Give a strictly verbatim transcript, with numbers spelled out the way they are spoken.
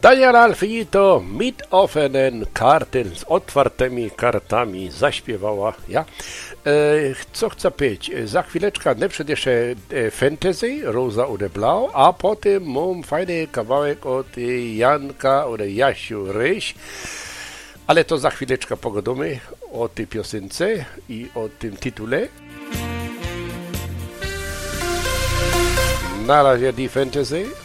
Daniela Alfinito mit offenen karten, z otwartymi kartami zaśpiewała ja. E, co chcę powiedzieć? Za chwileczkę najpierw jeszcze fantasy, Rosa oder Blau, a potem mam fajny kawałek od Janka oder Jasiu Ryś. Ale to za chwileczkę pogadamy o tej piosence i o tym tytule. Na razie die fantasy.